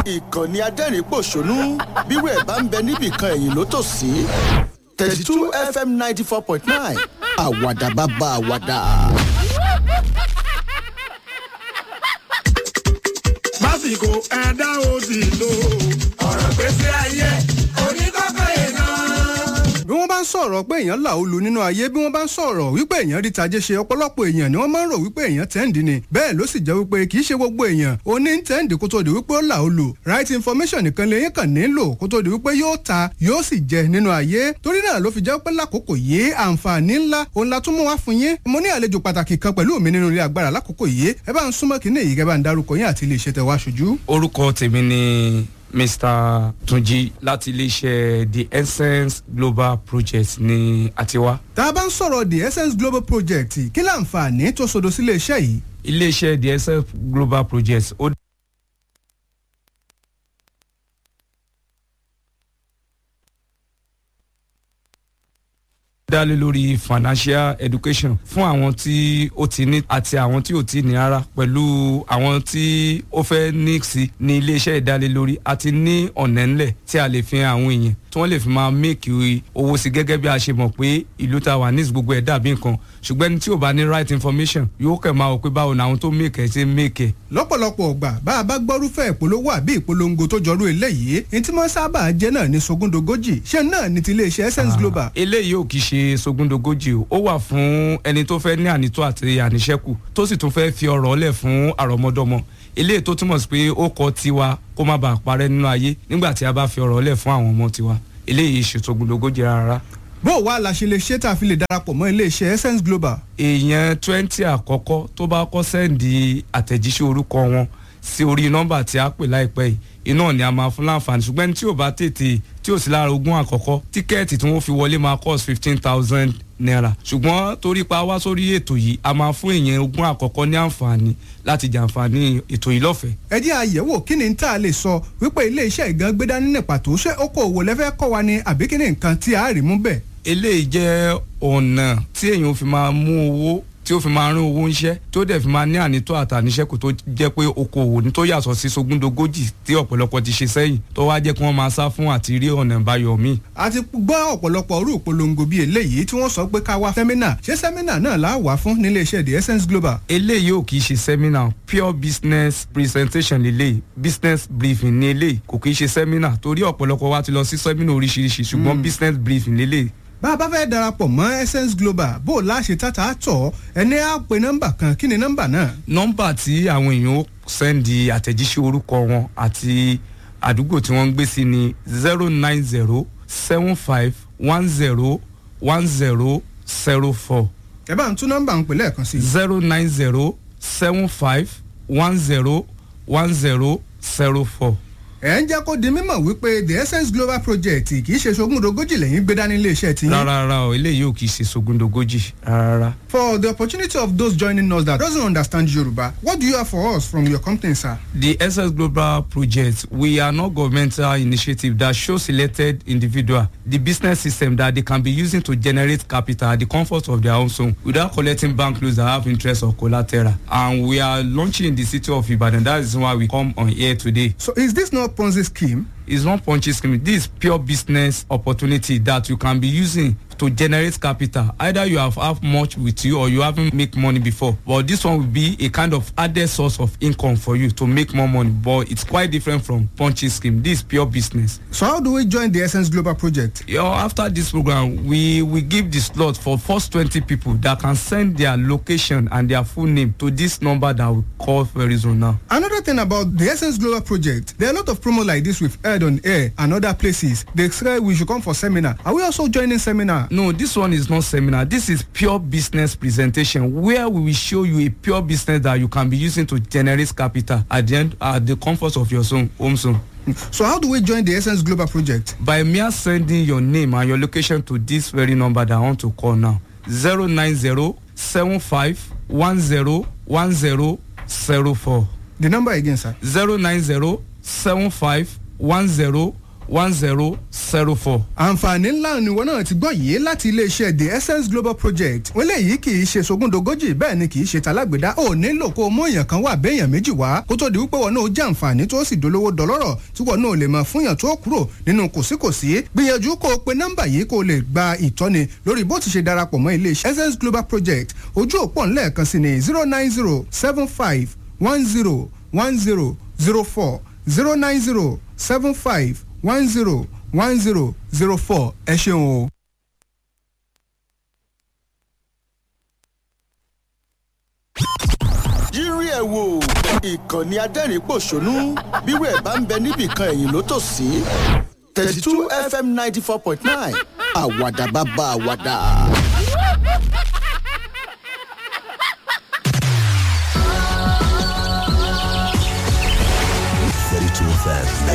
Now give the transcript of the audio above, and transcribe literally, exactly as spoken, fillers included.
ìkànnì adẹ́rìn-pòṣónú bírò ẹ̀ bá ń bẹ níbìkan ẹ̀yìn ló tò sí thirty two F M ninety four point nine àwàdà bàbá àwàdà. lásìkò ẹ̀dá òsì lò ọ̀rọ̀ gbèsè ayé oníkọ́kọ́ yẹn náà. bí wọ́n bá ń sọ̀rọ̀ pé èèyàn là ó lu nínú ayé bí wọ́n bá ń sọ̀rọ̀ wípé èèyàn rí tajé ṣe ọ̀pọ̀lọpọ̀ èèyàn ni wọ́n máa ń rò wípé èèyàn tẹ́ǹdì ni bẹ́ẹ̀ ló sì jẹ́ wípé kì í ṣe gbogbo èèyàn ó ní tẹ́ǹdì kó tó di wípé ó là ó lu right information nìkan lèyìn kàn nílò kó tó di wípé yóò ta yóò sì jẹ nínú ayé torí náà ló fi jẹ́ pé lákòókò yìí àǹfààní ńlá òun la tún mú wá fún yín mo ní àlejò pàtàkì kan pẹ̀lú mi nínú ilé agbára lákòókò yìí ẹ bá ń súnmọ́ kí ní èyí kẹ́ bá ń darúkọ yín àti ilé iṣẹ́ tẹ wá ṣojú. orúkọ tèmi ni Mr Tunji láti iléeṣẹ́ The Essence Global Project ní àtiwá. tá a bá ń sọ̀rọ̀ The Essence Global Project kí láǹfààní tó sodo sí iléeṣẹ́ yìí. iléeṣẹ́ The Essence Global Project ó dá lé lórí financial education fún àwọn tí ó ti ní àti àwọn tí ò ti ní rárá pẹ̀lú àwọn tí ó fẹ́ ní sí ní iléeṣẹ́ ìdálélórí àti ní ọ̀nà ńlẹ̀ tí a lè fi hàn àwọn èèyàn tí wọ́n lè fi máa make owó sí gẹ́gẹ́ bí a ṣe mọ̀ pé ìlú ta wà ní gbogbo ẹ̀ dàbí nǹkan ṣùgbọ́n ẹni tí ò bá ní right information yóò kẹ̀ máa wò pé báwo ni àwọn tó make ẹ̀ ṣe make ẹ̀. lọ́pọ̀lọpọ̀ ọgbà bá a bá gbọ́rúfẹ́ ìpolówó àbí ìpolongo tó jọrú eléyìí ní tí wọ́n sábà jẹ́ náà ní sogúndogójì ṣé náà ní ti iléeṣẹ́ Essence Global. eléyìí ò kì í ṣe sogúndogójì o ó wà fún ẹni tó fẹ́ ní ànító àti àníṣẹ́kù tó sì tún fẹ́ fi ọ̀rọ̀ lẹ̀ fún àrọ́mọdọ́mọ eléyìí tó túmọ̀ sí pé ó kọ́ tiwa kó má bàa parẹ́ nínú ayé nígbà tí a bá fi ọ̀rọ̀ lẹ̀ fún àwọn ọmọ tiwa eléyìí ṣe sogúndogójì rárá. bó o wá la ṣe lè ṣe tá a fi lè darapọ̀ mọ́ iléeṣẹ́ Essence Global. èèyàn twenty àkọ́kọ́ tó bá kọ́ sẹ́ǹdì àtẹ̀jíṣẹ́ orúkọ wọn sí orí nọ́mbà tí a pè láìpẹ́ yìí iná ni a máa fún láǹfààní ṣùgbọ́n tí ò bá tètè tí ò sí lára ogún àkọ́kọ́ tíkẹ́ẹ̀tì tí wọ́n fi wọlé máa cost fifteen thousand naira ṣùgbọ́n torí pa wá sórí ètò yìí a máa fún èèyàn ogún àkọ́kọ́ ní àǹfààní láti jàǹfààní ètò yìí lọ́fẹ̀ẹ́. ẹ jẹ́ àyẹ̀wò kí ni tá a lè sọ wípé ilé iṣẹ́ ìgan gbé dání ní pàtó ṣé okòòwò lẹ́fẹ́ kọ́ wa ni àbí kí ni nǹkan tí a rí mú bẹ́ẹ̀. eléyìí jẹ́ ọ̀nà tí èèyàn fi máa mú owó tí ó fi máa rín owó ńṣẹ́ tí ó dẹ̀ fi máa ní ànító àtàníṣẹ́kù tó jẹ́ pé okòwò ní tó yàtọ̀ sí sogúndogójì tí ọ̀pọ̀lọpọ̀ ti ṣe sẹ́yìn tó wá jẹ́ kí wọ́n máa sá fún àti rí ọ̀nà ìbáyọ̀ míì. a ti gbọ́ ọ̀pọ̀lọpọ̀ orú ìpolongo bíi eléyìí tí wọ́n sọ pé ká wá sẹ́mínà ṣé sẹ́mínà náà là á wà fún nílé iṣẹ́ The Essence Global. eléyìí ò kì í ṣe sẹ́mínà pure business presentation lélẹ́yìí business briefing ní eléyìí kò kì í ṣe sẹ́mínà torí ọ̀pọ̀lọpọ̀ wa ti lọ sí sẹ́mínà oríṣiríṣi ṣùgbọ́n business briefing lélẹ́yìí. bá a bá fẹ́ darapọ̀ mọ́ Essence Global bó o láṣẹ tata tọ̀ ẹni á pe nọ́mbà kan kí ni nọ́mbà náà. nọ́mbà tí àwọn èèyàn ó sẹ́ndì àtẹ̀jíṣẹ́ orúkọ wọn àti àdúgbò tí wọ́n ń gbé sí ni zero nine zero seven five one zero one zero zero four. ẹ bá ń tún nọ́mbà ń pè lẹ́ẹ̀kan sí. zero nine zero seven five one zero one zero zero four. ẹ ń jẹ́ kó di mímọ̀ wípé The Essence Global Project kì í ṣe sogúndogójì lẹ́yìn gbé dání iléeṣẹ́ tí. rárá rárá o eléyìí ò kì í ṣe sogúndogójì rárá. For the opportunity of those joining us that doesn't understand Yoruba, what do you have for us from your company, sir? The Essence Global Project, we are not governmental initiative that shows selected individual the business system that they can be using to generate capital at the comfort of their own home without collecting bank loans that have interest or collateral. And we are launching in the city of Ibadan. That is why we come on here today. So is this not Ponzi scheme? It's not Ponzi scheme. This is pure business opportunity that you can be using to generate capital. Either you have have much with you or you haven't make money before. But this one will be a kind of added source of income for you to make more money. But it's quite different from Ponzi scheme. This is pure business. So how do we join the Essence Global Project? You know, after this program, we we give the slot for first twenty people that can send their location and their full name to this number that we call very soon now. Another thing about the Essence Global Project, there are a lot of promos like this we've heard on air and other places. They say we should come for seminar. Are we also joining seminar? No, this one is not seminar. This is pure business presentation where we will show you a pure business that you can be using to generate capital at the end at the comfort of your zone, home zone. So how do we join the Essence Global Project? By mere sending your name and your location to this very number that I want to call now. zero nine zero seven five one zero one zero zero four. The number again, sir. zero nine zero seven five one zero one zero zero four. àǹfààní ńlá nìwọ náà ti gbọ́ yìí láti iléeṣẹ́ the essence global project wọ́n léyìí kì í ṣe sogúndogójì bẹ́ẹ̀ ni kì í ṣe talágbèdá ò nílò kó o mú èèyàn kan wà béèyàn méjì wá kó tó di wípé wọn náà jẹ́ àǹfààní tó sì dolówó dọlọ́rọ̀ tí wọn náà lè máa fúnyàn tó kúrò nínú kòsíkòsí gbìyànjú kó o pe nọ́mbà yìí kó o lè gba ìtọ́ni lórí bó ti ṣe darapọ̀ mọ́ iléeṣẹ́ essence global project ojú òpó ńlẹ̀ẹ̀kan sí ni zero nine zero seven five one zero one zero zero four zero nine zero seven five one zero one zero zero four ẹ ṣeun o. yírí ẹ̀ wò ìkànnì adẹ́rìn-pọ̀ṣónú bírú ẹ̀ bá ń bẹ níbìkan ẹ̀yìn ló tò sí thirty two fm ninety four point nine àwàdà bàbá àwàdà. thirty-two F M.